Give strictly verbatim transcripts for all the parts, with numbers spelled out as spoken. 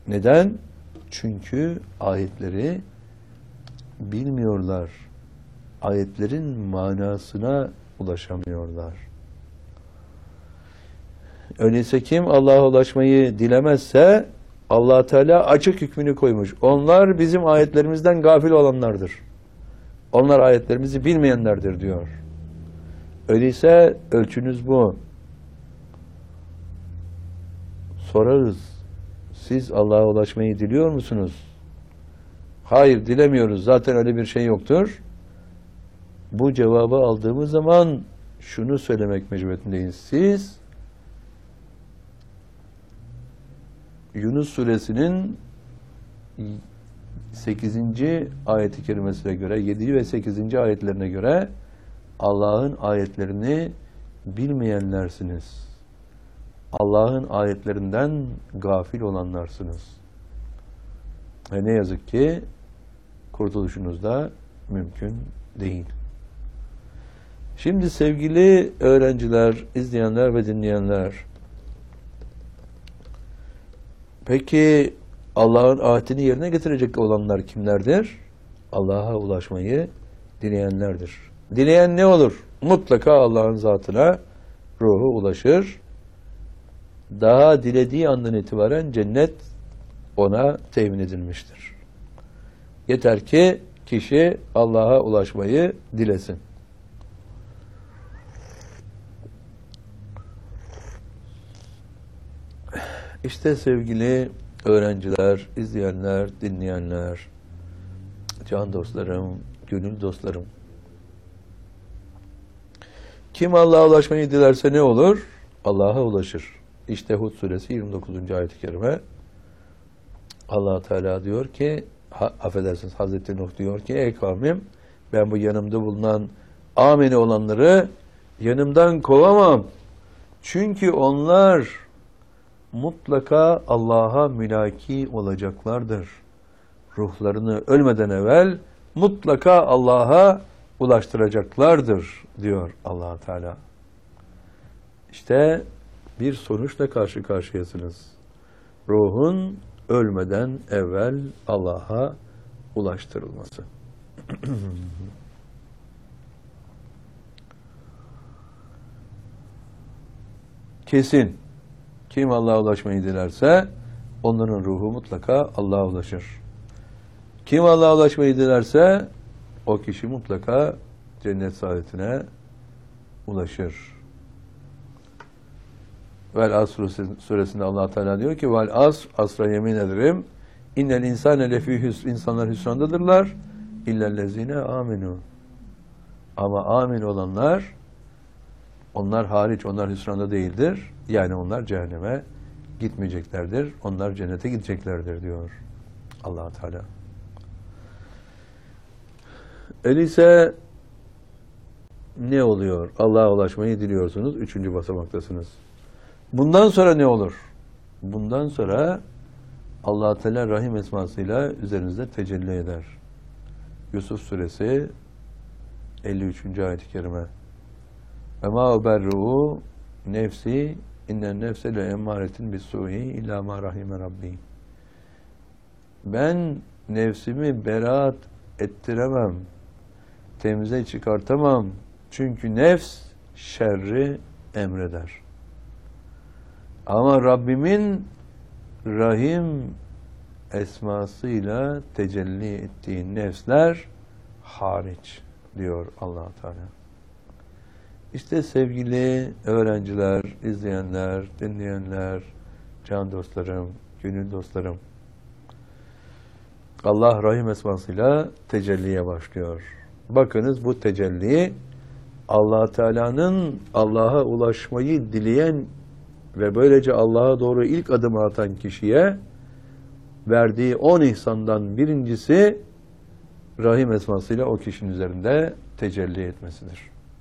Neden? Çünkü ayetleri bilmiyorlar. Ayetlerin manasına ulaşamıyorlar. Öyleyse kim Allah'a ulaşmayı dilemezse Allah Teala açık hükmünü koymuş. Onlar bizim ayetlerimizden gafil olanlardır. Onlar ayetlerimizi bilmeyenlerdir diyor. Öyleyse ölçünüz bu. Sorarız. Siz Allah'a ulaşmayı diliyor musunuz? Hayır, dilemiyoruz. Zaten öyle bir şey yoktur. Bu cevabı aldığımız zaman şunu söylemek mecburiyetindeyiz. Siz Yunus suresinin sekizinci ayeti kerimesine göre, yedi ve sekizinci ayetlerine göre Allah'ın ayetlerini bilmeyenlersiniz. Allah'ın ayetlerinden gafil olanlarsınız. Ve ne yazık ki kurtuluşunuz da mümkün değil. Şimdi sevgili öğrenciler, izleyenler ve dinleyenler, peki Allah'ın ayetini yerine getirecek olanlar kimlerdir? Allah'a ulaşmayı dileyenlerdir. Dileyen ne olur? Mutlaka Allah'ın zatına ruhu ulaşır. Daha dilediği andan itibaren cennet ona temin edilmiştir. Yeter ki kişi Allah'a ulaşmayı dilesin. İşte sevgili öğrenciler, izleyenler, dinleyenler, can dostlarım, gönül dostlarım. Kim Allah'a ulaşmayı dilerse ne olur? Allah'a ulaşır. İşte Hud suresi yirmi dokuzuncu ayet-i kerime. Allah Teala diyor ki, ha, affedersiniz Hazreti Nuh diyor ki, ey kavmim, ben bu yanımda bulunan ameni olanları yanımdan kovamam. Çünkü onlar mutlaka Allah'a mülaki olacaklardır. Ruhlarını ölmeden evvel mutlaka Allah'a ulaştıracaklardır diyor Allah Teala. İşte bir sonuçla karşı karşıyasınız. Ruhun ölmeden evvel Allah'a ulaştırılması. Kesin. Kim Allah'a ulaşmayı dilerse onların ruhu mutlaka Allah'a ulaşır. Kim Allah'a ulaşmayı dilerse o kişi mutlaka cennet saadetine ulaşır. Vel Asr suresinde Allah Teala diyor ki vel asr, asra yemin ederim innel insane lefî hüsr, insanlar hüsrandadırlar illellezine aminu. Ama amin olanlar, onlar hariç, onlar hüsranda değildir. Yani onlar cehenneme gitmeyeceklerdir. Onlar cennete gideceklerdir diyor Allah Teala. Öyleyse ne oluyor? Allah'a ulaşmayı diliyorsunuz. Üçüncü basamaktasınız. Bundan sonra ne olur? Bundan sonra Allah Teala Rahim esmasıyla üzerinizde tecelli eder. Yusuf suresi elli üçüncü ayet-i kerime. Ve ma uberru nefsi innen nefse le emmâretin bis-sû'i illâ mâ rahime rabbi. Ben nefsimi beraat ettiremem, temize çıkartamam. Çünkü nefs şerri emreder. Ama Rabbimin Rahim esmasıyla tecelli ettiği nefsler hariç diyor Allah Teala. İşte sevgili öğrenciler, izleyenler, dinleyenler, can dostlarım, gönül dostlarım. Allah Rahim esmasıyla tecelliye başlıyor. Bakınız bu tecelli Allah Teala'nın Allah'a ulaşmayı dileyen ve böylece Allah'a doğru ilk adımı atan kişiye verdiği on ihsandan birincisi Rahim esmasıyla o kişinin üzerinde tecelli etmesidir.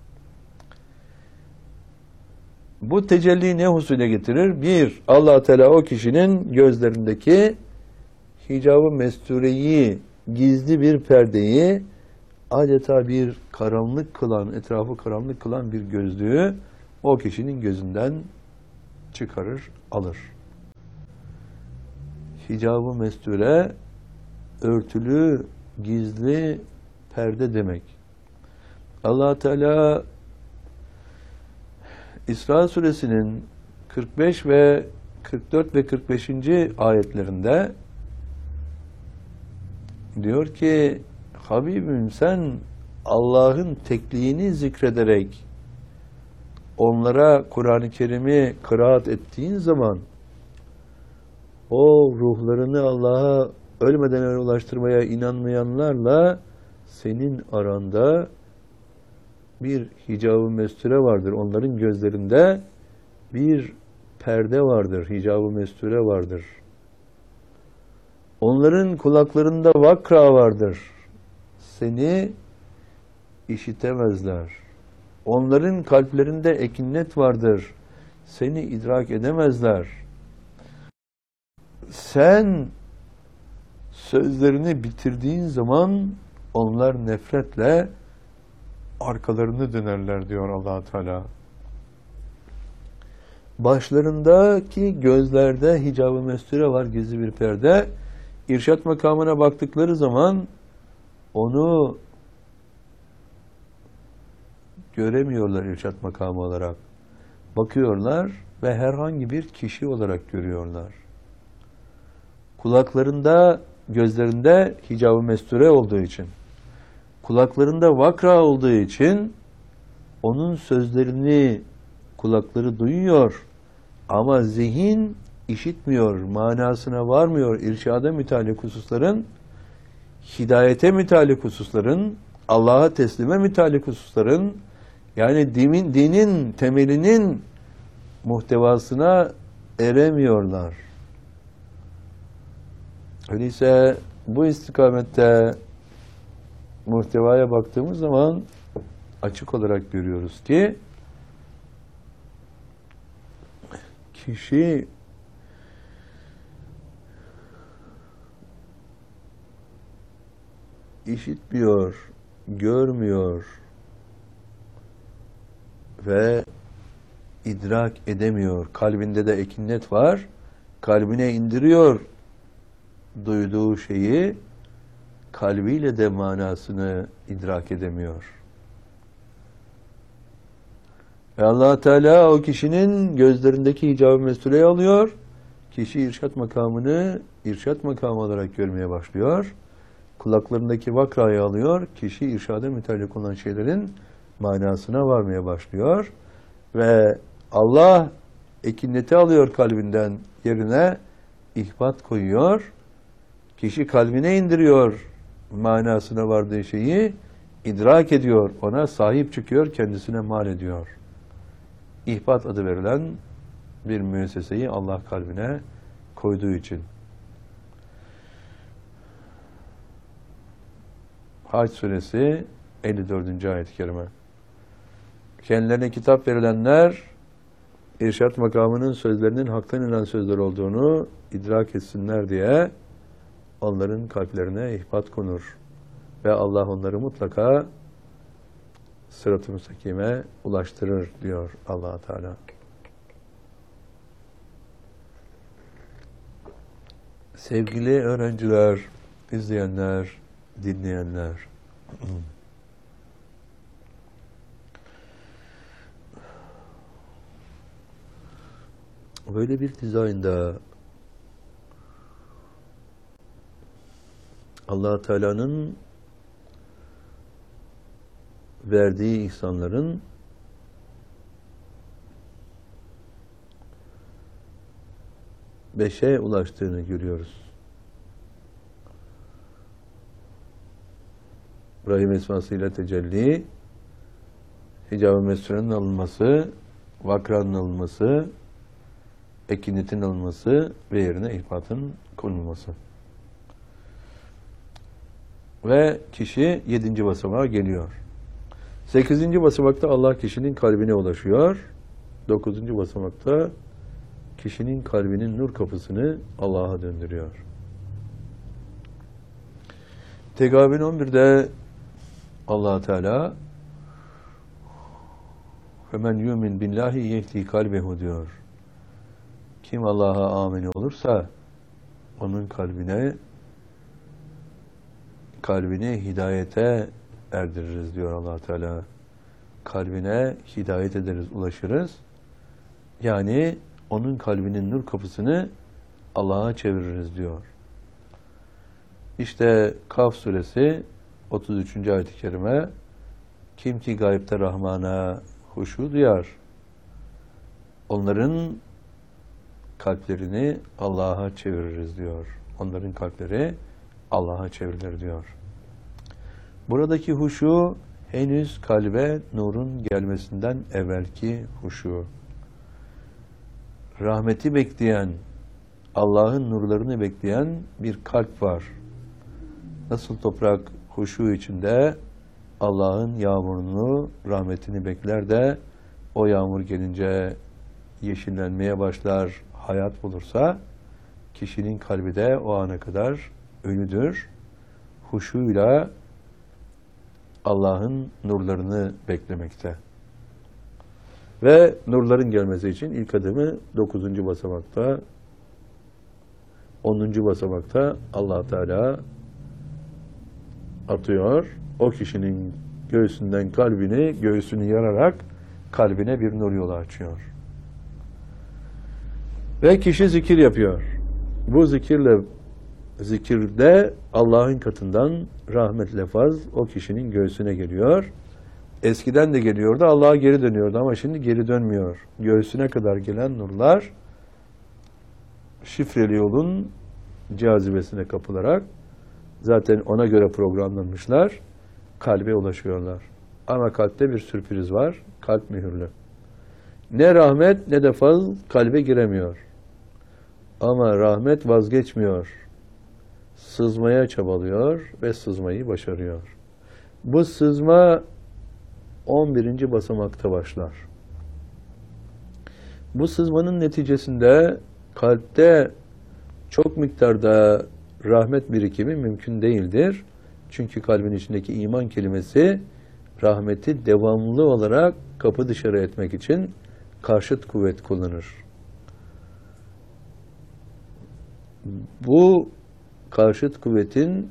Bu tecelli ne husule getirir? Bir, Allah Teala o kişinin gözlerindeki hicab-ı mestureyi, gizli bir perdeyi adeta bir karanlık kılan, etrafı karanlık kılan bir gözlüğü o kişinin gözünden çıkarır, alır. hicab-ı mesture, örtülü, gizli perde demek. Allah Teala İsra suresinin kırk beş ve kırk dört ve kırk beşinci ayetlerinde diyor ki, Habibim sen Allah'ın tekliğini zikrederek onlara Kur'an-ı Kerim'i kıraat ettiğin zaman o ruhlarını Allah'a ölmeden önce ulaştırmaya inanmayanlarla senin aranda bir hicab-ı mesture vardır. Onların gözlerinde bir perde vardır, hicab-ı mesture vardır. Onların kulaklarında vakra vardır. Seni işitemezler. Onların kalplerinde ekinnet vardır. Seni idrak edemezler. Sen sözlerini bitirdiğin zaman onlar nefretle arkalarını dönerler diyor Allah Teala. Başlarındaki gözlerde hicab-ı mesture var, gizli bir perde. İrşat makamına baktıkları zaman onu göremiyorlar irşat makamı olarak. Bakıyorlar ve herhangi bir kişi olarak görüyorlar. Kulaklarında, gözlerinde hicab-ı mesture olduğu için, kulaklarında vakra olduğu için onun sözlerini kulakları duyuyor ama zihin işitmiyor, manasına varmıyor. İrşada mütalik hususların, hidayete mütalik hususların, Allah'a teslime mütalik hususların, yani dinin, dinin temelinin muhtevasına eremiyorlar. Öyleyse bu istikamette muhtevaya baktığımız zaman açık olarak görüyoruz ki kişi işitmiyor, görmüyor ve idrak edemiyor. Kalbinde de ekinnet var. Kalbine indiriyor duyduğu şeyi, kalbiyle de manasını idrak edemiyor. Ve Allah Teala o kişinin gözlerindeki hicab-ı mestureyi alıyor. Kişi irşat makamını irşat makamı olarak görmeye başlıyor. Kulaklarındaki vakrayı alıyor. Kişi irşada müteallik olan şeylerin manasına varmaya başlıyor. Ve Allah ekinneti alıyor kalbinden, yerine ihbat koyuyor. Kişi kalbine indiriyor manasına vardığı şeyi, idrak ediyor, ona sahip çıkıyor, kendisine mal ediyor. İhbat adı verilen bir müesseseyi Allah kalbine koyduğu için. Hac suresi elli dördüncü ayet-i kerime. Kendilerine kitap verilenler irşat makamının sözlerinin haktan inen sözler olduğunu idrak etsinler diye onların kalplerine ihbat konur. Ve Allah onları mutlaka sırat-ı müstakime ulaştırır diyor Allah Teala. Sevgili öğrenciler, izleyenler, dinleyenler. Böyle bir dizaynda Allah Teala'nın verdiği ihsanların beşe ulaştığını görüyoruz. İbrahim esmasıyla tecelli, hicab-ı messurenin alınması, vakranın alınması, ekinitin alınması ve yerine ihbatın konulması. Ve kişi yedinci basamağa geliyor. Sekizinci basamakta Allah kişinin kalbine ulaşıyor. Dokuzuncu basamakta kişinin kalbinin nur kapısını Allah'a döndürüyor. Tegabün on birde Allah Teala "Femen yu'min billahi yehdi kalbehu" diyor. Kim Allah'a amini olursa onun kalbine kalbini hidayete erdiririz diyor Allah Teala. Kalbine hidayet ederiz, ulaşırız. Yani onun kalbinin nur kapısını Allah'a çeviririz diyor. İşte Kaf suresi otuz üçüncü ayet-i kerime, kim ki gaybte Rahman'a huşu duyar, onların kalplerini Allah'a çeviririz diyor. Onların kalpleri Allah'a çevrilir diyor. Buradaki huşu henüz kalbe nurun gelmesinden evvelki huşu. Rahmeti bekleyen, Allah'ın nurlarını bekleyen bir kalp var. Nasıl toprak huşu içinde Allah'ın yağmurunu, rahmetini bekler de o yağmur gelince yeşillenmeye başlar, hayat bulursa, kişinin kalbi de o ana kadar ölüdür. Huşuyla Allah'ın nurlarını beklemekte. Ve nurların gelmesi için ilk adımı dokuzuncu basamakta, onuncu basamakta Allah Teala atıyor. O kişinin göğsünden kalbini, göğsünü yararak kalbine bir nur yolu açıyor. Ve kişi zikir yapıyor. Bu zikirle zikirde Allah'ın katından rahmet lefaz o kişinin göğsüne geliyor. Eskiden de geliyordu, Allah'a geri dönüyordu ama şimdi geri dönmüyor. Göğsüne kadar gelen nurlar şifreli yolun cazibesine kapılarak zaten ona göre programlanmışlar, kalbe ulaşıyorlar. Ama kalpte bir sürpriz var, kalp mühürlü. Ne rahmet ne de fazl kalbe giremiyor. Ama rahmet vazgeçmiyor. Sızmaya çabalıyor ve sızmayı başarıyor. Bu sızma on birinci basamakta başlar. Bu sızmanın neticesinde kalpte çok miktarda rahmet birikimi mümkün değildir. Çünkü kalbin içindeki iman kelimesi rahmeti devamlı olarak kapı dışarı etmek için karşıt kuvvet kullanır. Bu karşıt kuvvetin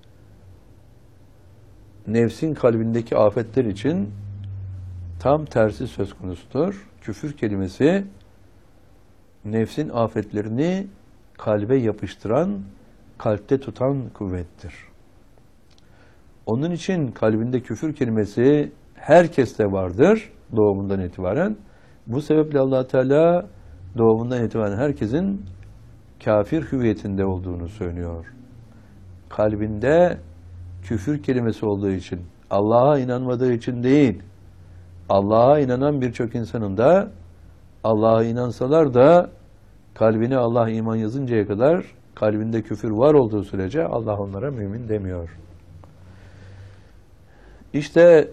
nefsin kalbindeki afetler için tam tersi söz konusudur. Küfür kelimesi nefsin afetlerini kalbe yapıştıran, kalpte tutan kuvvettir. Onun için kalbinde küfür kelimesi herkeste vardır doğumundan itibaren. Bu sebeple Allah Teala doğumundan itibaren herkesin kafir hüviyetinde olduğunu söylüyor. Kalbinde küfür kelimesi olduğu için, Allah'a inanmadığı için değil, Allah'a inanan birçok insanın da Allah'a inansalar da kalbine Allah iman yazıncaya kadar kalbinde küfür var olduğu sürece Allah onlara mümin demiyor. İşte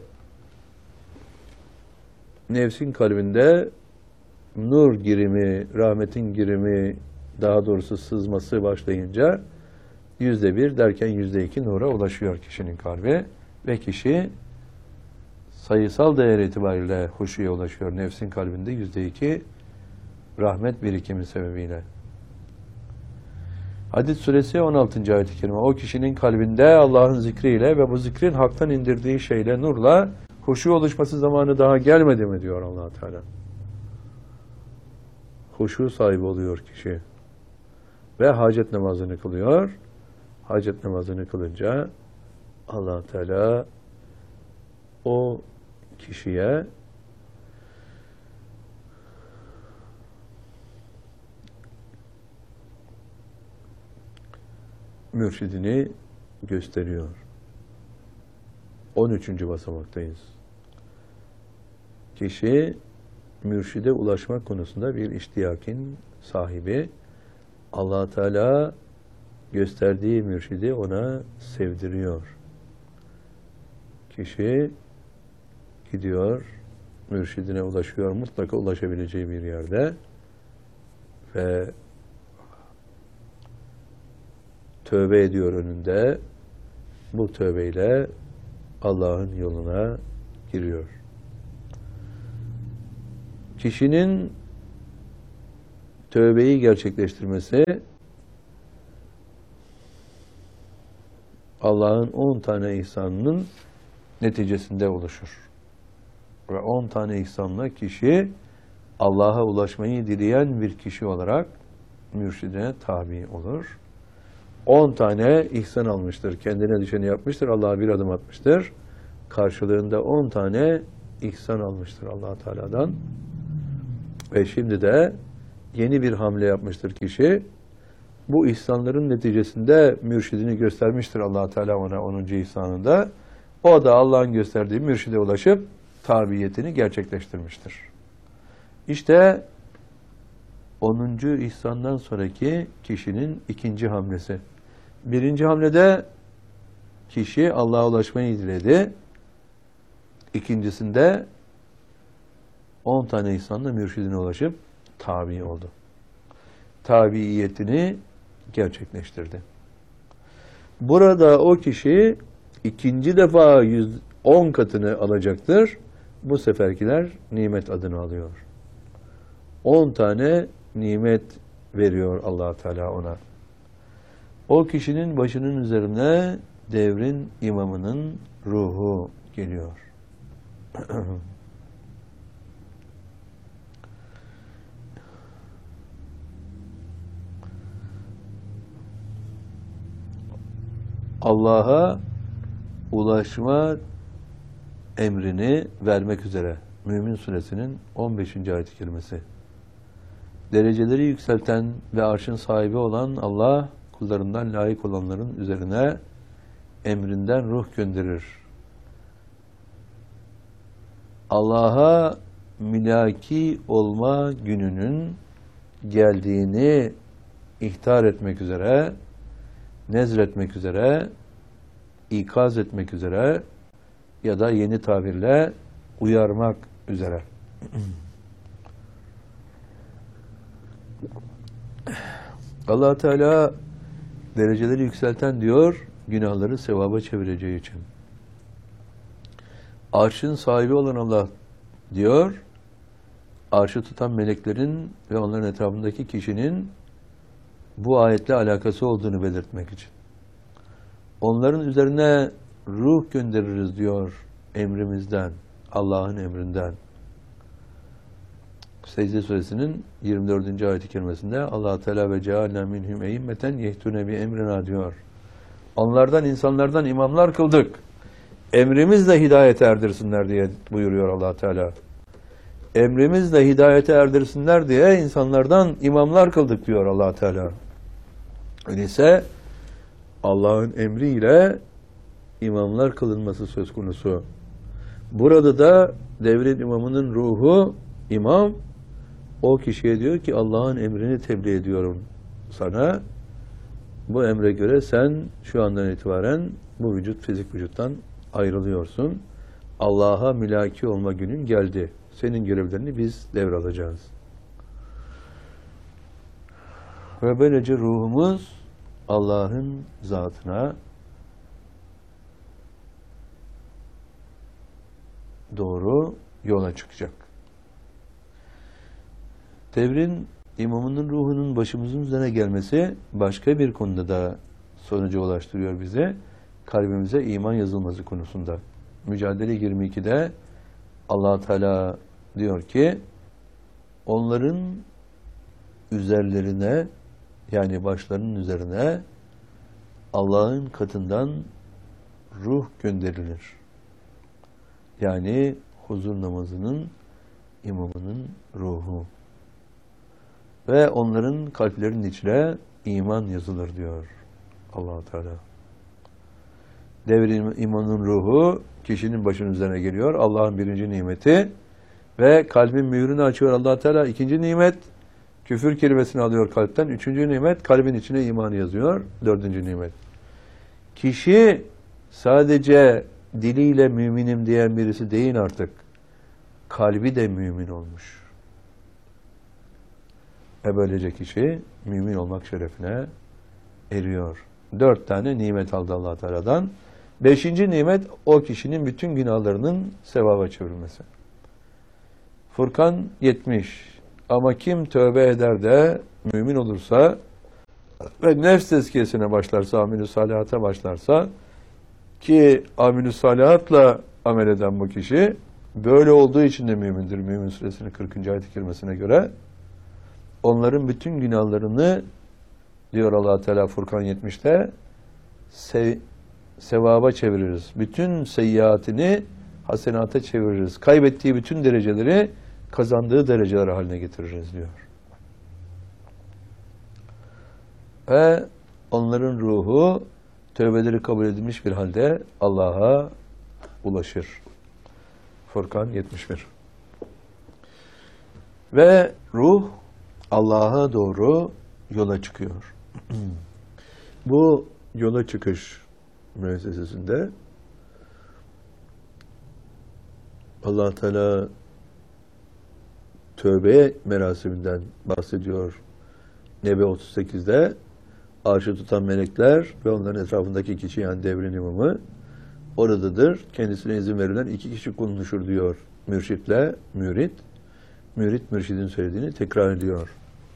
nefsin kalbinde nur girimi, rahmetin girimi, daha doğrusu sızması başlayınca yüzde bir derken yüzde iki nura ulaşıyor kişinin kalbi ve kişi sayısal değer itibariyle huşuya ulaşıyor. Nefsin kalbinde yüzde iki rahmet birikimi sebebiyle. Hadid suresi on altıncı ayet-i kerime. O kişinin kalbinde Allah'ın zikriyle ve bu zikrin haktan indirdiği şeyle, nurla huşu oluşması zamanı daha gelmedi mi diyor Allah Teala. Huşu sahibi oluyor kişi. Ve hacet namazını kılıyor. Hacet namazını kılınca Allah Teala o kişiye mürşidini gösteriyor. on üçüncü basamaktayız. Kişi mürşide ulaşmak konusunda bir iştiyakin sahibi. Allah Teala gösterdiği mürşidi ona sevdiriyor. Kişi gidiyor, mürşidine ulaşıyor, mutlaka ulaşabileceği bir yerde ve tövbe ediyor önünde. Bu tövbeyle Allah'ın yoluna giriyor. Kişinin tövbeyi gerçekleştirmesi Allah'ın on tane ihsanının neticesinde oluşur. Ve on tane ihsanla kişi Allah'a ulaşmayı dileyen bir kişi olarak mürşidine tabi olur. on tane ihsan almıştır. Kendine düşeni yapmıştır. Allah'a bir adım atmıştır. Karşılığında on tane ihsan almıştır Allah Teala'dan. Ve şimdi de yeni bir hamle yapmıştır kişi. Bu ihsanların neticesinde mürşidini göstermiştir Allah Teala ona onuncu ihsanında. O da Allah'ın gösterdiği mürşide ulaşıp tabiyetini gerçekleştirmiştir. İşte onuncu ihsandan sonraki kişinin ikinci hamlesi. Birinci hamlede kişi Allah'a ulaşmayı diledi. İkincisinde on tane ihsanla mürşidine ulaşıp tabi oldu. Tabiiyetini gerçekleştirdi. Burada o kişi ikinci defa yüz on katını alacaktır. Bu seferkiler nimet adını alıyor. on tane nimet veriyor Allah Teala ona. O kişinin başının üzerine devrin imamının ruhu geliyor. Allah'a ulaşma emrini vermek üzere Mümin Suresinin on beşinci ayet-i kerimesi. Dereceleri yükselten ve arşın sahibi olan Allah, kullarından layık olanların üzerine emrinden ruh gönderir. Allah'a mülaki olma gününün geldiğini ihtar etmek üzere, nezretmek üzere, ikaz etmek üzere ya da yeni tabirle uyarmak üzere. Allah Teala dereceleri yükselten diyor, günahları sevaba çevireceği için. Arşın sahibi olan Allah diyor, arşı tutan meleklerin ve onların etrafındaki kişinin bu ayetle alakası olduğunu belirtmek için. Onların üzerine ruh göndeririz diyor emrimizden, Allah'ın emrinden. Secde Suresinin yirmi dördüncü ayet-i kerimesinde Allah Teala ve cealna minhum e'immeten yehtune bi emrina diyor. Onlardan, insanlardan imamlar kıldık. Emrimizle hidayete erdirsinler diye buyuruyor Allah Teala. Emrimizle hidayete erdirsinler diye insanlardan imamlar kıldık diyor Allah Teala. Öyleyse Allah'ın emriyle imamlar kılınması söz konusu. Burada da devrin imamının ruhu imam o kişiye diyor ki Allah'ın emrini tebliğ ediyorum sana. Bu emre göre sen şu andan itibaren bu vücut fizik vücuttan ayrılıyorsun. Allah'a mülaki olma günün geldi. Senin görevlerini biz devralacağız. Ve böylece ruhumuz Allah'ın zatına doğru yola çıkacak. Devrin imamının ruhunun başımızın üzerine gelmesi başka bir konuda da sonuca ulaştırıyor bize. Kalbimize iman yazılması konusunda. Mücadele yirmi ikide Allah Teala diyor ki onların üzerlerine yani başlarının üzerine Allah'ın katından ruh gönderilir. Yani huzur namazının imamının ruhu. Ve onların kalplerinin içine iman yazılır diyor Allah Teala. Devrin imanın ruhu kişinin başının üzerine geliyor. Allah'ın birinci nimeti ve kalbin mührünü açıyor Allah Teala. İkinci nimet küfür kelimesini alıyor kalpten. Üçüncü nimet kalbin içine iman yazıyor. Dördüncü nimet. Kişi sadece diliyle müminim diyen birisi değil artık. Kalbi de mümin olmuş. Ve böylece kişi mümin olmak şerefine eriyor. Dört tane nimet aldı Allah Teala'dan. Beşinci nimet o kişinin bütün günahlarının sevaba çevrilmesi. Furkan yetmiş. Ama kim tövbe eder de mümin olursa ve nefs tezkiyesine başlarsa, amel-i salihata başlarsa Ki amel-i salihatla amel eden bu kişi böyle olduğu için de mümindir. Mümin suresinin kırkıncı ayet-i kerimesine göre onların bütün günahlarını diyor Allah Teala Furkan yetmişte sev, sevaba çeviririz. Bütün seyyiatini hasenata çeviririz. Kaybettiği bütün dereceleri kazandığı dereceler haline getiririz diyor. Ve onların ruhu tövbeleri kabul edilmiş bir halde Allah'a ulaşır. Furkan yetmiş bir. Ve ruh Allah'a doğru yola çıkıyor. Bu yola çıkış müessesesinde Allah Teala tövbe merasiminden bahsediyor. Nebe otuz sekizde arşı tutan melekler ve onların etrafındaki kişi, yani devrin imamı oradadır. Kendisine izin verilen iki kişi konuşur diyor mürşitle mürit. Mürit mürşidin söylediğini tekrar ediyor.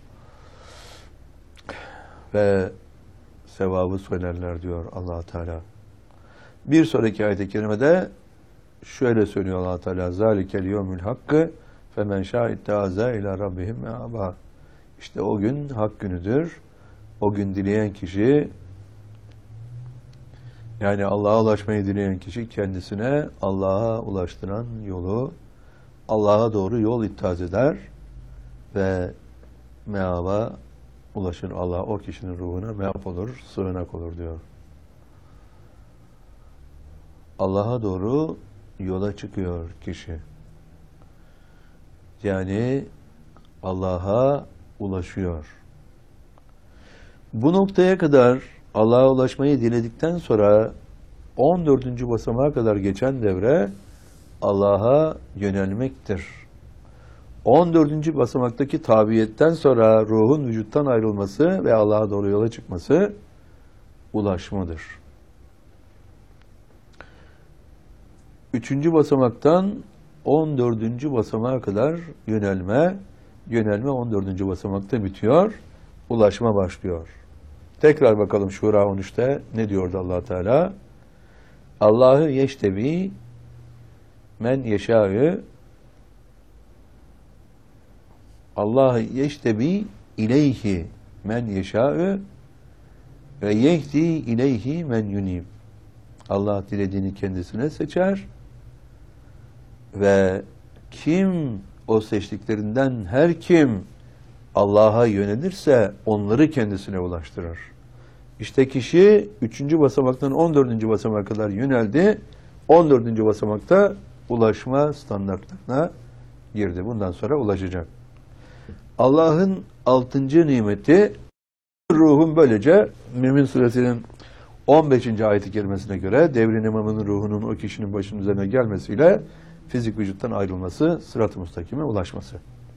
Ve sevabı söylerler diyor Allah Teala. Bir sonraki ayet-i kerimede şöyle söylüyor Allah Teala: "Zalikel yevmül hakkı femen şâ ittehâze ilâ rabbihim meâbâ." İşte o gün hak günüdür. O gün dileyen kişi, yani Allah'a ulaşmayı dileyen kişi kendisine Allah'a ulaştıran yolu, Allah'a doğru yol ittihaz eder ve meaba ulaşır. Allah o kişinin ruhuna meab olur, sığınak olur diyor. Allah'a doğru yola çıkıyor kişi. Yani Allah'a ulaşıyor. Bu noktaya kadar Allah'a ulaşmayı diledikten sonra on dördüncü basamağa kadar geçen devre Allah'a yönelmektir. on dördüncü basamaktaki tabiyetten sonra ruhun vücuttan ayrılması ve Allah'a doğru yola çıkması ulaşmadır. üçüncü basamaktan on dördüncü basamağa kadar yönelme, yönelme on dördüncü basamakta bitiyor, ulaşma başlıyor. Tekrar bakalım Şura on üçte ne diyordu Allah Teala? Allah'ı yeştebi men yeşâ'ı Allah'ı yeştebi ileyhi men yeşâ'ı ve yehdi ileyhi men yunib. Allah dilediğini kendisine seçer ve kim o seçtiklerinden her kim Allah'a yönelirse onları kendisine ulaştırır. İşte kişi üçüncü basamaktan on dördüncü basamağa kadar yöneldi. on dördüncü basamakta ulaşma standartlarına girdi. Bundan sonra ulaşacak. Allah'ın altıncı nimeti ruhun böylece Mümin Suresinin on beşinci ayet-i kerimesine göre devrin imamının ruhunun o kişinin başının üzerine gelmesiyle fizik vücuttan ayrılması, sırat-ı müstakime ulaşması.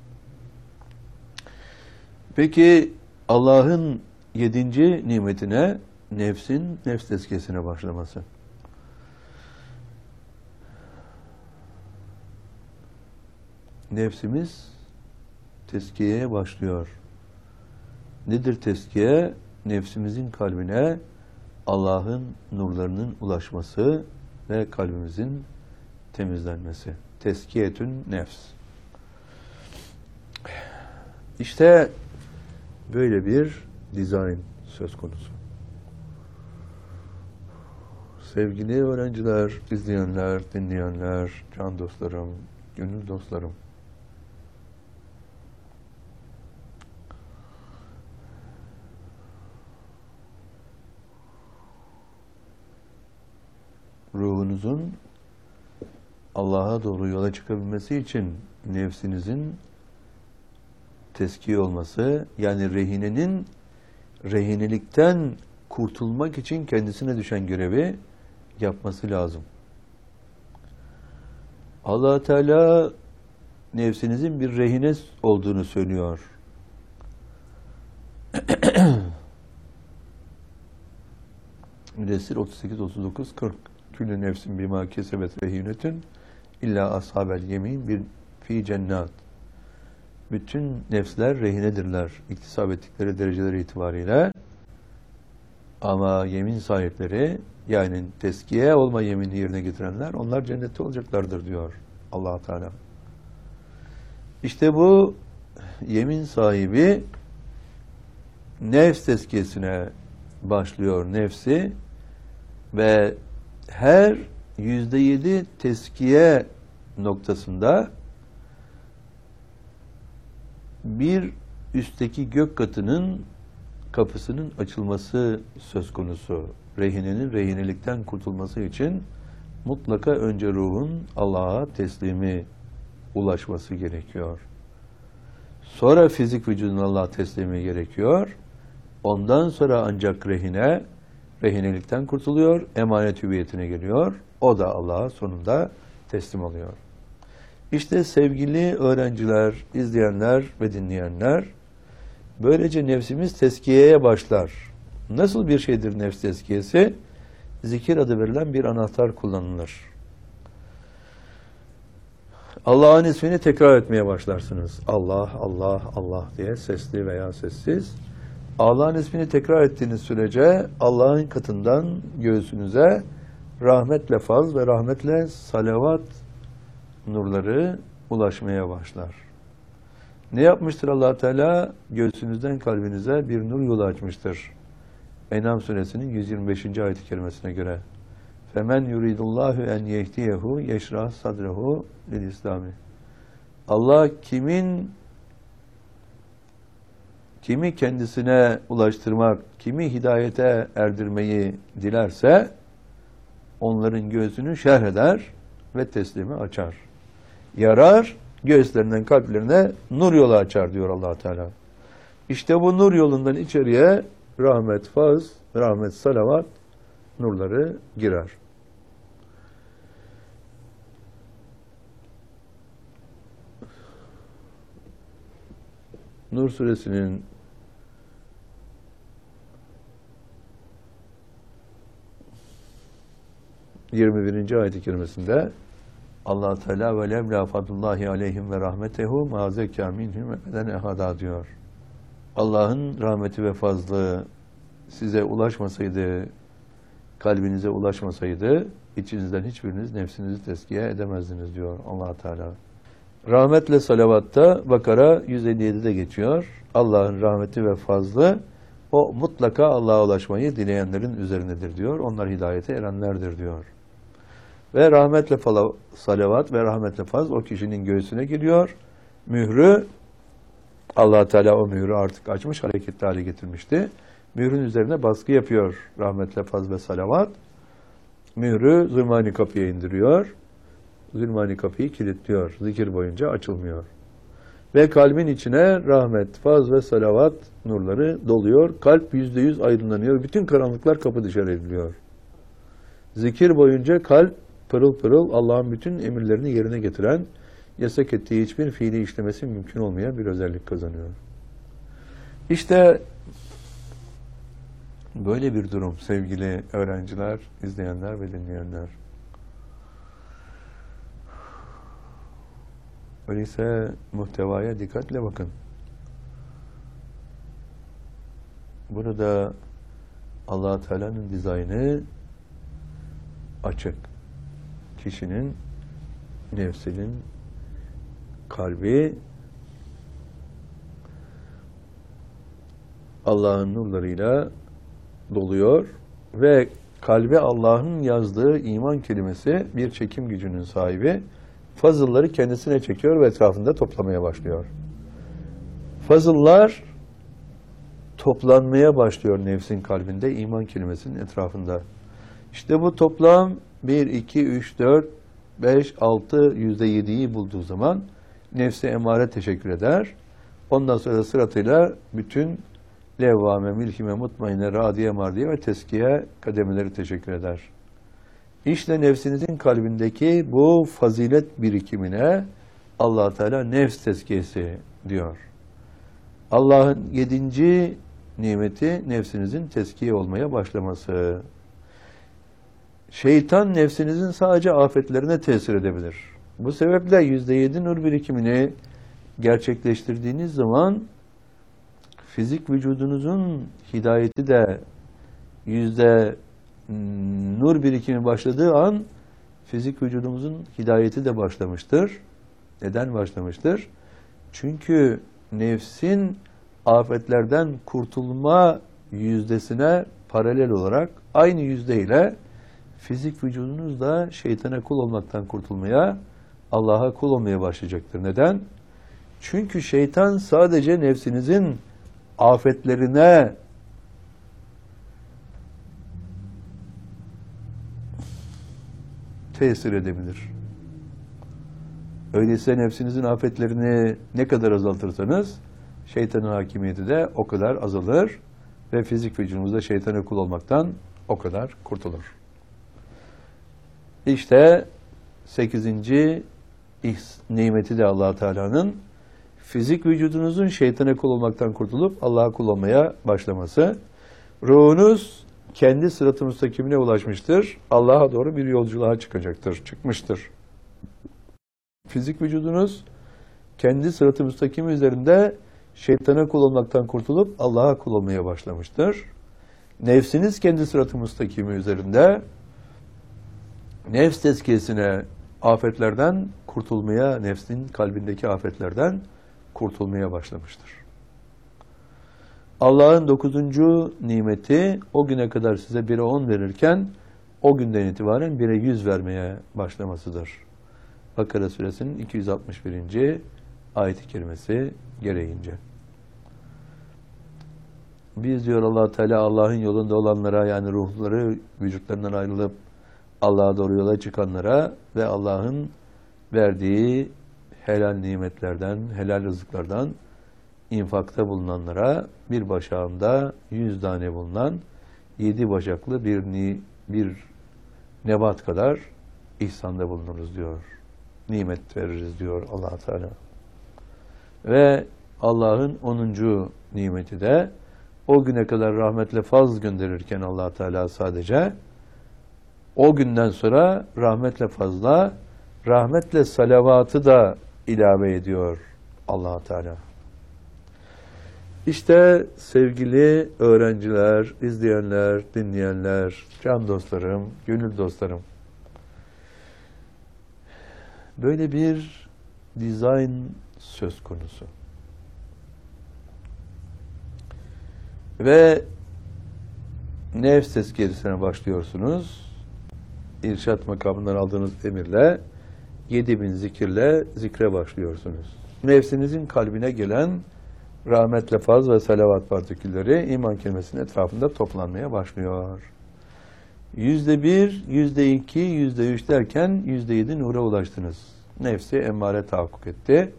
Peki Allah'ın yedinci nimetine nefsin nefs tezkiyesine başlaması. Nefsimiz tezkiyeye başlıyor. Nedir tezkiye? Nefsimizin kalbine Allah'ın nurlarının ulaşması ve kalbimizin temizlenmesi. Tezkiyetün nefs. İşte böyle bir dizayn söz konusu. Sevgili öğrenciler, izleyenler, dinleyenler, can dostlarım, gönül dostlarım. Ruhunuzun Allah'a doğru yola çıkabilmesi için nefsinizin tezkiye olması, yani rehinenin rehinelikten kurtulmak için kendisine düşen görevi yapması lazım. Allah Teala nefsinizin bir rehine olduğunu söylüyor. Müddessir otuz sekiz, otuz dokuz, kırk. Küllü nefsin bima kesebet rehinetün illa ashabel yemin bir fi cennat. Bütün nefsler rehinedirler. İktisap ettikleri dereceleri itibariyle Ama yemin sahipleri, yani teskiye olma yemini yerine getirenler, onlar cennette olacaklardır diyor Allah Teala. İşte bu yemin sahibi nefs tezkiyesine başlıyor, nefsi, ve her yüzde yedi tezkiye noktasında bir üstteki gök katının kapısının açılması söz konusu. Rehinenin rehinelikten kurtulması için mutlaka önce ruhun Allah'a teslimi ulaşması gerekiyor. Sonra fizik vücudun Allah'a teslimi gerekiyor. Ondan sonra ancak rehine, rehinelikten kurtuluyor, emanet hüviyetine geliyor. O da Allah'a sonunda teslim oluyor. İşte sevgili öğrenciler, izleyenler ve dinleyenler, böylece nefsimiz tezkiyeye başlar. Nasıl bir şeydir nefs tezkiyesi? Zikir adı verilen bir anahtar kullanılır. Allah'ın ismini tekrar etmeye başlarsınız. Allah, Allah, Allah diye, sesli veya sessiz. Allah'ın ismini tekrar ettiğiniz sürece Allah'ın katından göğsünüze rahmetle faz ve rahmetle salavat nurları ulaşmaya başlar. Ne yapmıştır Allah Teala? Göğsünüzden kalbinize bir nur yolu açmıştır. En'am suresinin yüz yirmi beşinci ayet-i kerimesine göre. Femen yuridullahu en yehdiyehu yeşrah sadrehu lil İslami. Allah kimin kimi kendisine ulaştırmak, kimi hidayete erdirmeyi dilerse onların göğsünü şerh eder ve teslimi açar. Yarar, göğüslerinden kalplerine nur yolu açar diyor Allah Teala. İşte bu nur yolundan içeriye rahmet, faz, rahmet, salavat nurları girer. Nur suresinin yirmi birinci ayet-i kerimesinde Allah Teala ve levla fadlullahi aleyhim ve rahmetehu ma zekâ minhum ebeden ehada diyor. Allah'ın rahmeti ve fazlı size ulaşmasaydı, kalbinize ulaşmasaydı, içinizden hiçbiriniz nefsinizi tezkiye edemezdiniz diyor Allah Teala. Rahmetle salavatta Bakara yüz elli yedi'de geçiyor. Allah'ın rahmeti ve fazlı o mutlaka Allah'a ulaşmayı dileyenlerin üzerindedir diyor. Onlar hidayete erenlerdir diyor. Ve rahmetle salavat ve rahmetle faz o kişinin göğsüne giriyor. Mührü Allah Teala o mührü artık açmış, hareketli hale getirmişti. Mührün üzerine baskı yapıyor rahmetle faz ve salavat. Mührü zulmani kapıya indiriyor. Zulmani kapıyı kilitliyor. Zikir boyunca açılmıyor. Ve kalbin içine rahmet, faz ve salavat nurları doluyor. Kalp yüzde yüz aydınlanıyor. Bütün karanlıklar kapı dışarı ediliyor. Zikir boyunca kalp pırıl pırıl Allah'ın bütün emirlerini yerine getiren, yasak ettiği hiçbir fiili işlemesi mümkün olmayan bir özellik kazanıyor. İşte böyle bir durum sevgili öğrenciler, izleyenler ve dinleyenler. Öyleyse muhtevaya dikkatle bakın. Burada Allah Teala'nın dizaynı açık. Kişinin nefsinin kalbi Allah'ın nurlarıyla doluyor ve kalbe Allah'ın yazdığı iman kelimesi bir çekim gücünün sahibi. Fazılları kendisine çekiyor ve etrafında toplamaya başlıyor. Fazıllar toplanmaya başlıyor nefsin kalbinde, iman kelimesinin etrafında. İşte bu toplam bir, iki, üç, dört, beş, altı, yüzde yedi'yi bulduğu zaman nefse emare teşekkür eder. Ondan sonra sıratıyla bütün levvame, milhime, mutmainne, radiye, mardiye ve teskiye kademeleri teşekkür eder. İşte nefsinizin kalbindeki bu fazilet birikimine Allah Teala nefs tezkiyesi diyor. Allah'ın yedinci nimeti nefsinizin tezkiye olmaya başlaması. Şeytan nefsinizin sadece afetlerine tesir edebilir. Bu sebeple yüzde yedi nur birikimini gerçekleştirdiğiniz zaman fizik vücudunuzun hidayeti de yüzde nur birikimi başladığı an fizik vücudumuzun hidayeti de başlamıştır. Neden başlamıştır? Çünkü nefsin afetlerden kurtulma yüzdesine paralel olarak aynı yüzdeyle fizik vücudunuz da şeytana kul olmaktan kurtulmaya, Allah'a kul olmaya başlayacaktır. Neden? Çünkü şeytan sadece nefsinizin afetlerine tesir edebilir. Öyleyse nefsinizin afetlerini ne kadar azaltırsanız şeytanın hakimiyeti de o kadar azalır ve fizik vücudunuzda şeytana kul olmaktan o kadar kurtulur. İşte sekizinci nimeti de Allah Teala'nın fizik vücudunuzun şeytana kul olmaktan kurtulup Allah'a kul olmaya başlaması. Ruhunuz kendi sırat-ı müstakimine ulaşmıştır. Allah'a doğru bir yolculuğa çıkacaktır, çıkmıştır. Fizik vücudunuz kendi sırat-ı müstakim üzerinde şeytana kul olmaktan kurtulup Allah'a kul olmaya başlamıştır. Nefsiniz kendi sırat-ı müstakimi üzerinde nefs tezkiyesine, afetlerden kurtulmaya, nefsin kalbindeki afetlerden kurtulmaya başlamıştır. Allah'ın dokuzuncu nimeti o güne kadar size bire on verirken o günden itibaren bire yüz vermeye başlamasıdır. Bakara suresinin iki yüz altmış birinci ayet-i kerimesi gereğince. Biz diyor Allah Teala Allah'ın yolunda olanlara, yani ruhları vücutlarından ayrılıp Allah'a doğru yola çıkanlara ve Allah'ın verdiği helal nimetlerden, helal rızıklardan infakta bulunanlara bir başağında yüz tane bulunan yedi bacaklı bir, ni, bir nebat kadar ihsanda bulunuruz diyor. Nimet veririz diyor Allah Teala. Ve Allah'ın onuncu nimeti de o güne kadar rahmetle fazl gönderirken Allah Teala sadece o günden sonra rahmetle fazla, rahmetle salavatı da ilave ediyor Allah Teala. İşte sevgili öğrenciler, izleyenler, dinleyenler, can dostlarım, gönül dostlarım. Böyle bir dizayn söz konusu. Ve nefs tezkiyesine başlıyorsunuz. İrşad makamından aldığınız emirle yedi bin zikirle zikre başlıyorsunuz. Nefsinizin kalbine gelen rahmetle faz ve salavat partikülleri iman kelimesinin etrafında toplanmaya başlıyor. Yüzde bir, yüzde iki, yüzde üç derken yüzde yedi nura ulaştınız. Nefsi emmare tahakkuk etti.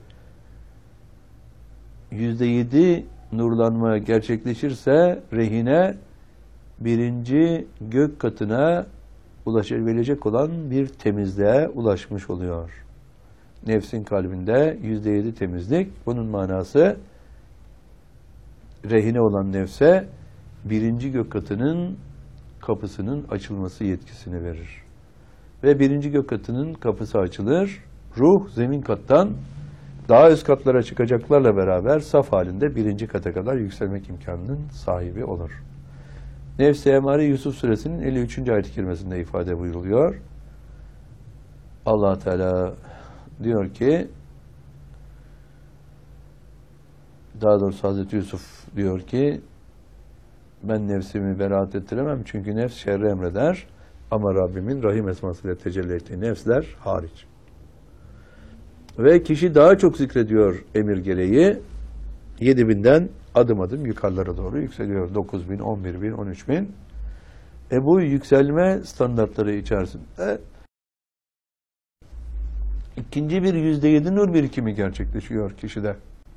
Yüzde yedi nurlanma gerçekleşirse rehine birinci gök katına ulaşabilecek olan bir temizliğe ulaşmış oluyor. Nefsin kalbinde yüzde yedi temizlik. Bunun manası rehine olan nefse birinci gök katının kapısının açılması yetkisini verir. Ve birinci gök katının kapısı açılır. Ruh zemin kattan daha üst katlara çıkacaklarla beraber saf halinde birinci kata kadar yükselmek imkanının sahibi olur. Nefs-i Emmare Yusuf suresinin elli üçüncü ayet-i kerimesinde ifade buyuruluyor. Allah Teala diyor ki, daha doğrusu Hazreti Yusuf diyor ki, ben nefsimi beraat ettiremem çünkü nefs şerri emreder ama Rabbimin rahim esmasıyla tecelli ettiği nefsler hariç. Ve kişi daha çok zikrediyor emir gereği, yedi binden adım adım yukarılara doğru yükseliyor. dokuz bin, on bir bin, on üç bin. E bu yükselme standartları içerisinde ikinci bir yüzde yedi nur birikimi gerçekleşiyor kişide.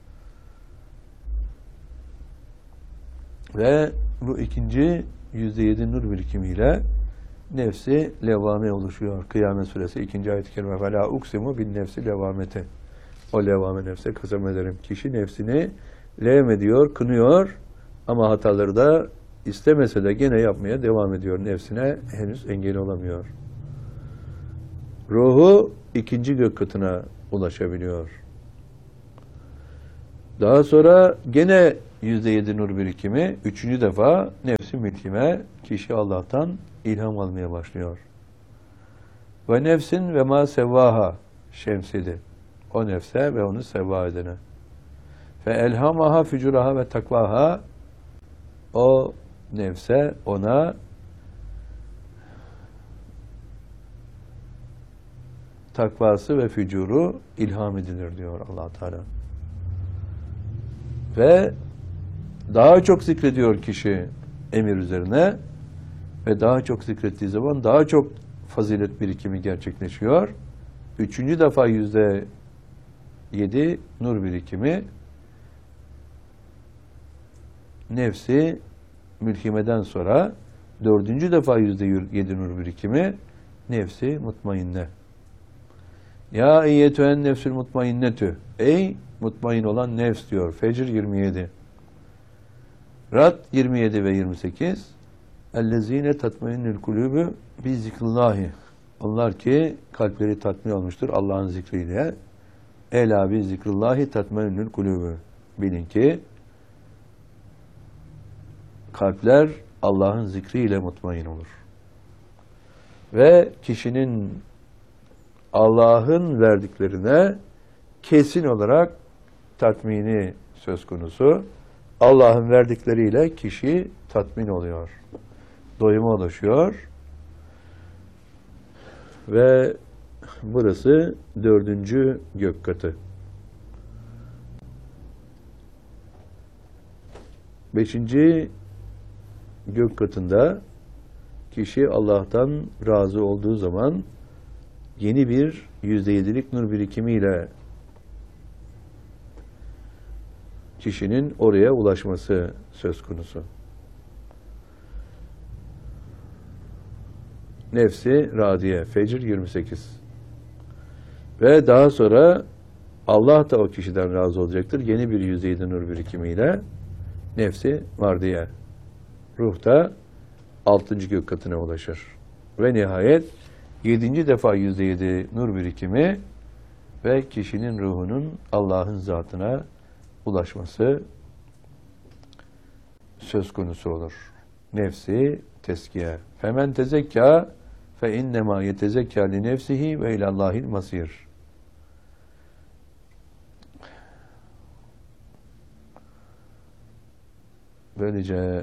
Ve bu ikinci yüzde yedi nur birikimiyle nefsi levvame oluşuyor. Kıyamet suresi ikinci ayet-i kerime فَلَا اُقْسِمُ بِالنَّفْسِ levamete. O levvame nefse kasem ederim. Kişi nefsini levm ediyor, kınıyor ama hataları da istemese de gene yapmaya devam ediyor. Nefsine henüz engel olamıyor. Ruhu ikinci gök katına ulaşabiliyor. Daha sonra gene yüzde yedi nur birikimi. Üçüncü defa nefsi mülkime, kişi Allah'tan ilham almaya başlıyor. Ve nefsin ve ma sevvaha, şemsidi. O nefse ve onu sevva edene. Fe elhamaha fücuraha ve takvaha, o nefse ona takvası ve fücuru ilham edilir diyor Allah Teala. Ve daha çok zikrediyor kişi emir üzerine ve daha çok zikrettiği zaman daha çok fazilet birikimi gerçekleşiyor. Üçüncü defa yüzde yedi nur birikimi, nefsi mülhimeden sonra dördüncü defa yüzde yedi nur birikimi, nefsi mutmainne. Ya eyyetühen nefsül mutmainnetü. Ey mutmain olan nefs diyor. Fecr yirmi yedi. Rad yirmi yedi ve yirmi sekiz. Ellezine tatmainnül kulübü bi zikrillahi. Onlar ki kalpleri tatmin olmuştur Allah'ın zikriyle. Ela bi zikrillahi tatmainnül kulübü. Bilin ki kalpler Allah'ın zikriyle mutmain olur. Ve kişinin Allah'ın verdiklerine kesin olarak tatmini söz konusu. Allah'ın verdikleriyle kişi tatmin oluyor. Doyuma ulaşıyor. Ve burası dördüncü gök katı. Beşinci gök katında kişi Allah'tan razı olduğu zaman yeni bir yüzde yedilik nur birikimiyle kişinin oraya ulaşması söz konusu. Nefsi radiye, Fecr yirmi sekiz. Ve daha sonra Allah da o kişiden razı olacaktır. Yeni bir yüzde yedi nur birikimiyle nefsi mardiye, ruh da altıncı gök katına ulaşır. Ve nihayet yedinci defa yüzde yedi nur birikimi ve kişinin ruhunun Allah'ın zatına ulaşması söz konusu olur. Nefsi teskiye. Femen tezekka fe innema yetezekka li nefsihi ve ilallahil masir. Böylece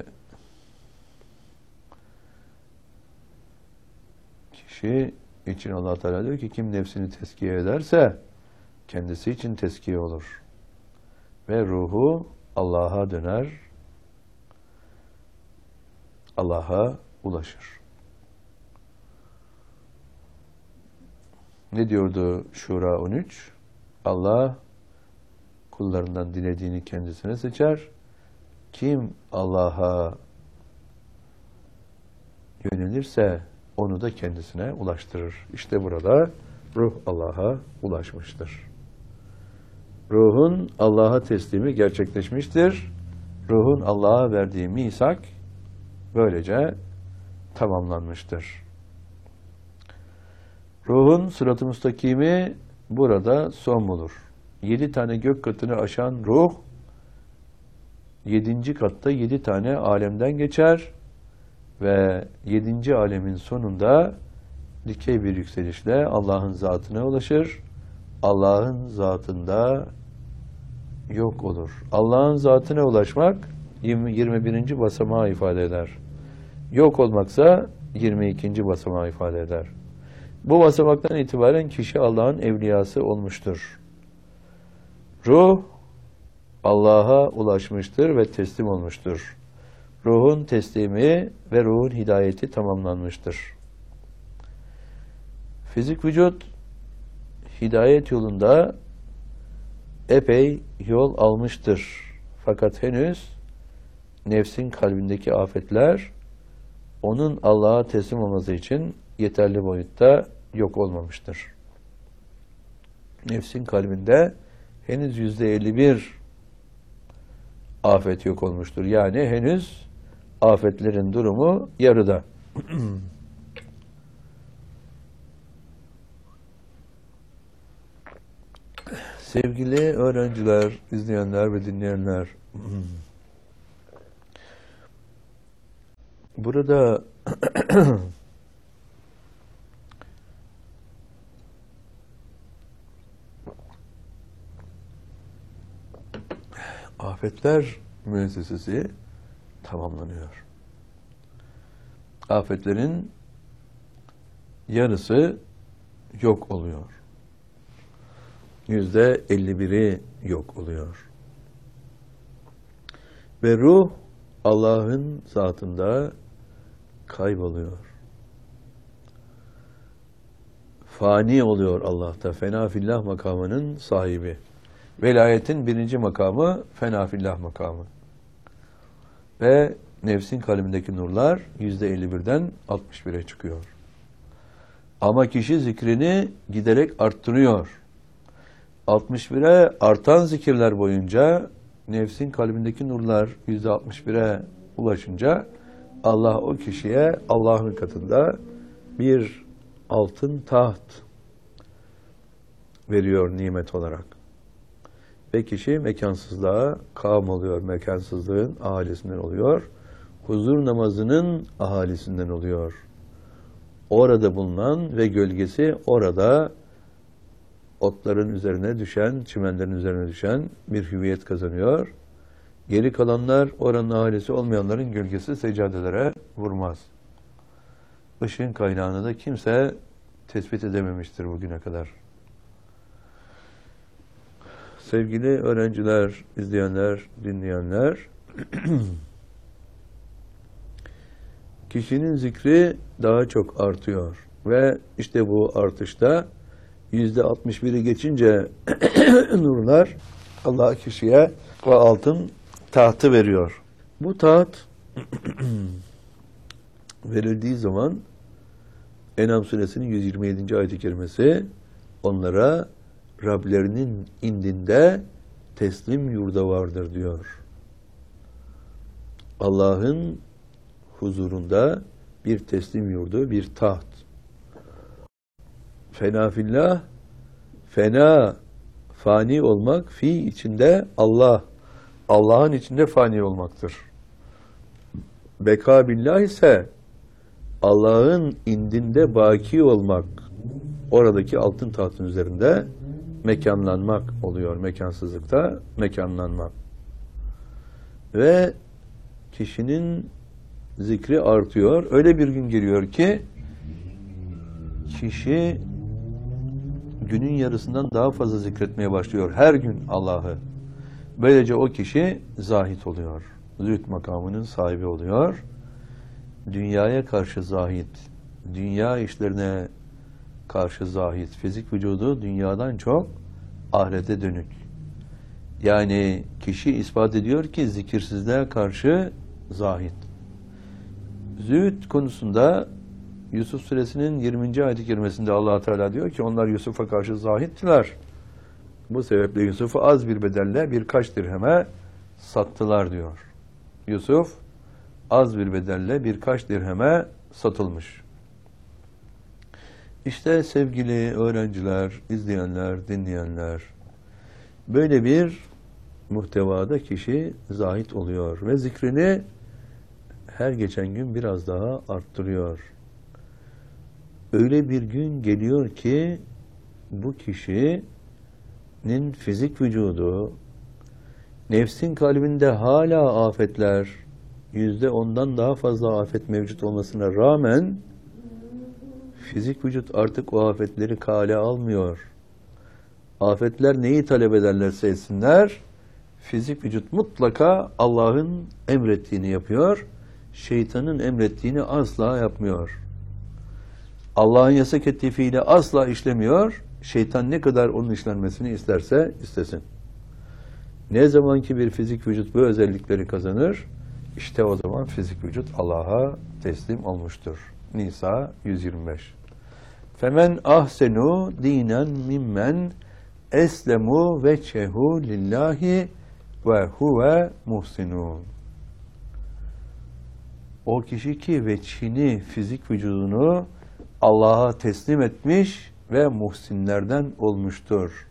kişi için Allah Teala diyor ki kim nefsini teskiye ederse kendisi için teskiye olur. Ve ruhu Allah'a döner, Allah'a ulaşır. Ne diyordu Şura on üç? Allah kullarından dilediğini kendisine seçer. Kim Allah'a yönelirse onu da kendisine ulaştırır. İşte burada ruh Allah'a ulaşmıştır. Ruhun Allah'a teslimi gerçekleşmiştir. Ruhun Allah'a verdiği misak böylece tamamlanmıştır. Ruhun sırat-ı müstakimi burada son bulur. Yedi tane gök katını aşan ruh, yedinci katta yedi tane alemden geçer ve yedinci alemin sonunda dikey bir yükselişle Allah'ın zatına ulaşır. Allah'ın zatında yok olur. Allah'ın zatına ulaşmak yirmi birinci basamağı ifade eder. Yok olmaksa yirmi ikinci basamağı ifade eder. Bu basamaktan itibaren kişi Allah'ın evliyası olmuştur. Ruh Allah'a ulaşmıştır ve teslim olmuştur. Ruhun teslimi ve ruhun hidayeti tamamlanmıştır. Fizik vücut hidayet yolunda epey yol almıştır. Fakat henüz nefsin kalbindeki afetler onun Allah'a teslim olması için yeterli boyutta yok olmamıştır. Nefsin kalbinde henüz yüzde elli bir afet yok olmuştur. Yani henüz afetlerin durumu yarıda. Sevgili öğrenciler, izleyenler ve dinleyenler, Burada afetler müessesesi tamamlanıyor. Afetlerin yarısı yok oluyor. Yüzde elli biri yok oluyor. Ve ruh Allah'ın zatında kayboluyor. Fani oluyor Allah'ta. Fena fillah makamının sahibi. Velayetin birinci makamı fena fillah makamı. Ve nefsin kalbindeki nurlar yüzde elli birden altmış bire çıkıyor. Ama kişi zikrini giderek arttırıyor. altmış bire artan zikirler boyunca nefsin kalbindeki nurlar yüzde altmış bire ulaşınca Allah o kişiye Allah'ın katında bir altın taht veriyor nimet olarak. Ve kişi mekansızlığa kavm oluyor. Mekansızlığın ahalisinden oluyor. Huzur namazının ahalisinden oluyor. Orada bulunan ve gölgesi orada otların üzerine düşen, çimenlerin üzerine düşen bir hüviyet kazanıyor. Geri kalanlar oranın ahalisi olmayanların gölgesi seccadelere vurmaz. Işığın kaynağını da kimse tespit edememiştir bugüne kadar. Sevgili öğrenciler, izleyenler, dinleyenler, kişinin zikri daha çok artıyor ve işte bu artışta yüzde altmış biri geçince nurlar Allah kişiye o altın tahtı veriyor. Bu taht verildiği zaman En'am suresinin yüz yirmi yedinci ayet-i kerimesi onlara Rablerinin indinde teslim yurda vardır diyor. Allah'ın huzurunda bir teslim yurdu, bir taht. Fena fillah, fena, fani olmak, fi içinde Allah, Allah'ın içinde fani olmaktır. Beka billah ise Allah'ın indinde baki olmak, oradaki altın tahtın üzerinde mekanlanmak oluyor. Mekansızlıkta mekanlanmak. Ve kişinin zikri artıyor. Öyle bir gün geliyor ki kişi günün yarısından daha fazla zikretmeye başlıyor. Her gün Allah'ı. Böylece o kişi zahit oluyor. Zühd makamının sahibi oluyor. Dünyaya karşı zahit. Dünya işlerine karşı zahit. Fizik vücudu dünyadan çok ahirete dönük. Yani kişi ispat ediyor ki zikirsizliğe karşı zahit. Zühd konusunda Yusuf suresinin yirminci ayet-i kerimesinde Allah Teala diyor ki onlar Yusuf'a karşı zahittiler. Bu sebeple Yusuf'u az bir bedelle birkaç dirheme sattılar diyor. Yusuf az bir bedelle birkaç dirheme satılmış. İşte sevgili öğrenciler, izleyenler, dinleyenler, böyle bir muhtevada kişi zahit oluyor ve zikrini her geçen gün biraz daha arttırıyor. Öyle bir gün geliyor ki bu kişinin fizik vücudu, nefsin kalbinde hala afetler, yüzde ondan daha fazla afet mevcut olmasına rağmen fizik vücut artık o afetleri kale almıyor. Afetler neyi talep ederlerse etsinler, fizik vücut mutlaka Allah'ın emrettiğini yapıyor, şeytanın emrettiğini asla yapmıyor. Allah'ın yasak ettiği fiili asla işlemiyor, şeytan ne kadar onun işlenmesini isterse istesin. Ne zaman ki bir fizik vücut bu özellikleri kazanır, işte o zaman fizik vücut Allah'a teslim olmuştur. Nisa yüz yirmi beş. Femen ahsenu dinen mimmen eslemu veçehu lillahi ve huve muhsinun. O kişi ki veçhini, fizik vücudunu Allah'a teslim etmiş ve muhsinlerden olmuştur.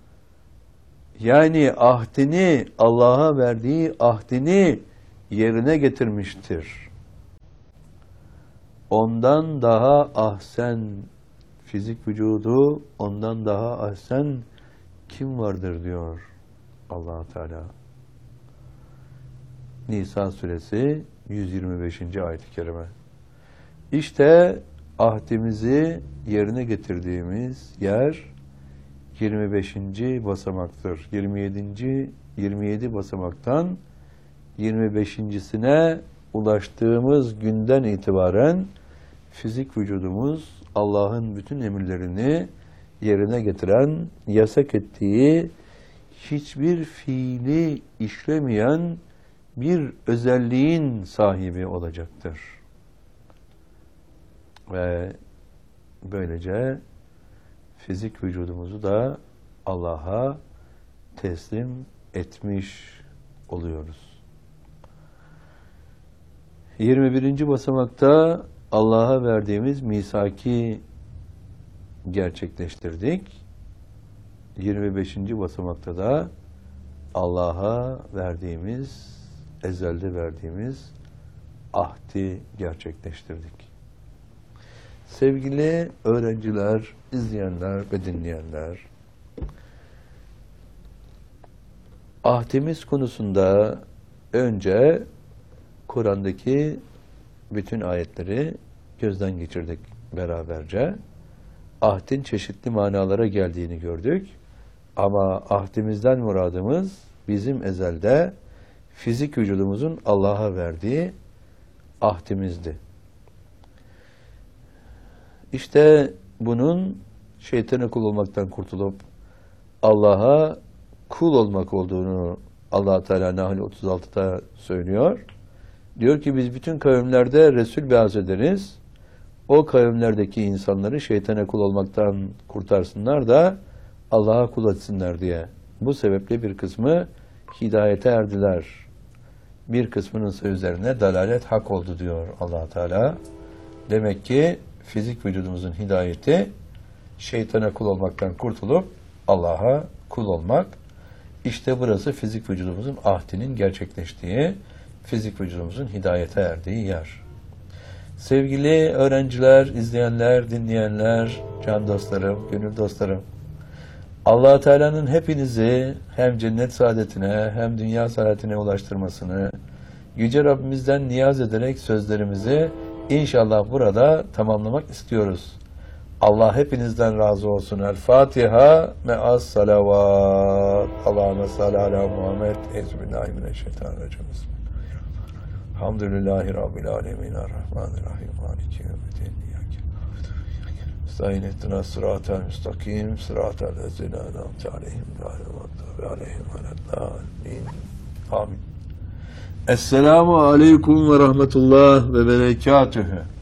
Yani ahdini, Allah'a verdiği ahdini yerine getirmiştir. ondan daha ahsen fizik vücudu, ondan daha ahsen kim vardır diyor Allah Teala. Nisa suresi yüz yirmi beşinci ayet-i kerime. İşte ahdimizi yerine getirdiğimiz yer yirmi beşinci basamaktır. yirmi yedinci yirmi yedi basamaktan yirmi beşincisine ulaştığımız günden itibaren fizik vücudumuz Allah'ın bütün emirlerini yerine getiren, yasak ettiği hiçbir fiili işlemeyen bir özelliğin sahibi olacaktır. Ve böylece fizik vücudumuzu da Allah'a teslim etmiş oluyoruz. yirmi birinci basamakta Allah'a verdiğimiz misaki gerçekleştirdik. yirmi beşinci basamakta da Allah'a verdiğimiz, ezelde verdiğimiz ahdi gerçekleştirdik. Sevgili öğrenciler, izleyenler ve dinleyenler, ahdimiz konusunda önce Kur'an'daki bütün ayetleri gözden geçirdik beraberce. Ahdin çeşitli manalara geldiğini gördük. Ama ahdimizden muradımız bizim ezelde fizik vücudumuzun Allah'a verdiği ahdimizdi. İşte bunun şeytana kul olmaktan kurtulup Allah'a kul olmak olduğunu Allah Teala Nahl otuz altıda söylüyor. Diyor ki biz bütün kavimlerde Resul beaz ederiz. O kavimlerdeki insanları şeytana kul olmaktan kurtarsınlar da Allah'a kul etsinler diye. Bu sebeple bir kısmı hidayete erdiler. Bir kısmının sözlerine dalalet hak oldu diyor Allah Teala. Demek ki fizik vücudumuzun hidayeti şeytana kul olmaktan kurtulup Allah'a kul olmak. İşte burası fizik vücudumuzun ahdinin gerçekleştiği, fizik vücudumuzun hidayete erdiği yer. Sevgili öğrenciler, izleyenler, dinleyenler, can dostlarım, gönül dostlarım, Allah Teala'nın hepinizi hem cennet saadetine hem dünya saadetine ulaştırmasını Yüce Rabbimizden niyaz ederek sözlerimizi inşallah burada tamamlamak istiyoruz. Allah hepinizden razı olsun. El Fatiha me'as salavat. Allahümme salli ala Muhammed. Euzubillahimineşşeytanirracim. Elhamdülillahi Rabbil alemin. Errahmanirrahim. Maliki yevmiddin. Estağin ettina sıratel müstakim. Sıratel lezine en'amte aleyhim. Ve aleyhim ve'l-dâllîn. Amin. Esselamu aleyküm ve rahmetullah ve berekatühü.